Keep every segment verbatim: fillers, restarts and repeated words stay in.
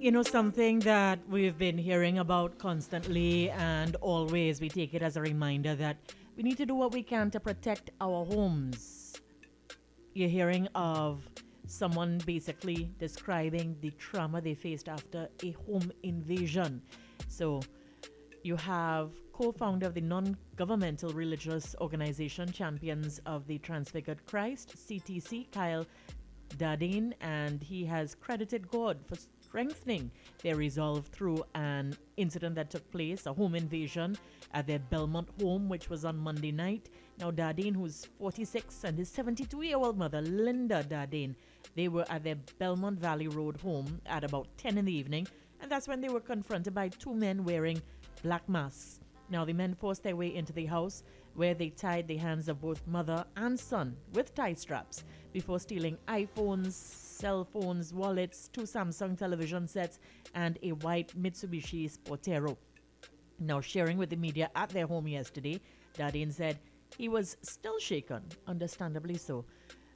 You know, something that we've been hearing about constantly and always, we take it as a reminder that we need to do what we can to protect our homes. You're hearing of someone basically describing the trauma they faced after a home invasion. So, you have co founder of the non governmental religious organization Champions of the Transfigured Christ, C T C, Kyle Dardane, and he has credited God for strengthening their resolve through an incident that took place, a home invasion at their Belmont home, which was on Monday night. Now, Dardane, who's forty-six, and his seventy-two year old mother, Linda Dardane, they were at their Belmont Valley Road home at about ten in the evening, and that's when they were confronted by two men wearing black masks. Now, the men forced their way into the house where they tied the hands of both mother and son with tie straps before stealing iPhones, cell phones, wallets, two Samsung television sets, and a white Mitsubishi Sportero. Now, sharing with the media at their home yesterday, Dardane said he was still shaken, understandably so.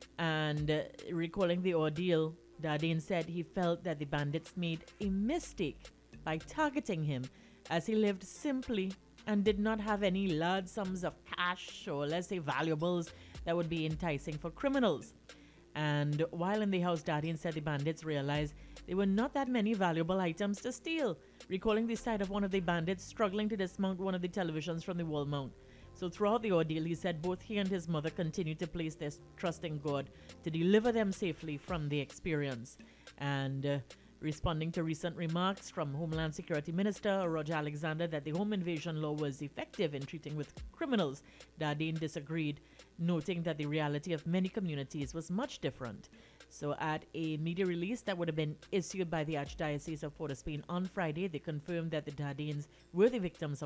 And uh, recalling the ordeal, Dardane said he felt that the bandits made a mistake by targeting him as he lived simply and did not have any large sums of cash or, let's say, valuables that would be enticing for criminals. And while in the house, Dardane said the bandits realized there were not that many valuable items to steal, recalling the sight of one of the bandits struggling to dismount one of the televisions from the wall mount. So throughout the ordeal, he said both he and his mother continued to place their trust in God to deliver them safely from the experience. And uh, responding to recent remarks from Homeland Security Minister Roger Alexander that the home invasion law was effective in treating with criminals, Dardane disagreed, noting that the reality of many communities was much different. So at a media release that would have been issued by the Archdiocese of Port of Spain on Friday, they confirmed that the Dardanes were the victims of